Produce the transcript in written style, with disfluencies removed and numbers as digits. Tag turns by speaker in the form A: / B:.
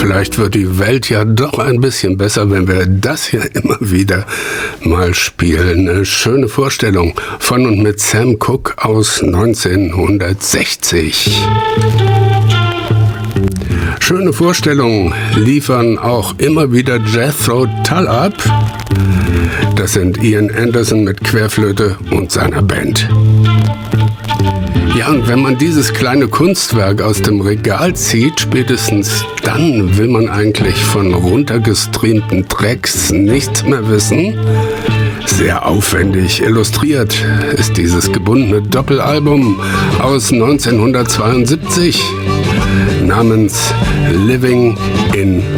A: Vielleicht wird die Welt ja doch ein bisschen besser, wenn wir das hier immer wieder mal spielen. Eine schöne Vorstellung von und mit Sam Cooke aus 1960. Schöne Vorstellungen liefern auch immer wieder Jethro Tull ab. Das sind Ian Anderson mit Querflöte und seiner Band. Ja, und wenn man dieses kleine Kunstwerk aus dem Regal zieht, spätestens dann will man eigentlich von runtergestreamten Tracks nichts mehr wissen. Sehr aufwendig illustriert ist dieses gebundene Doppelalbum aus 1972 namens Living in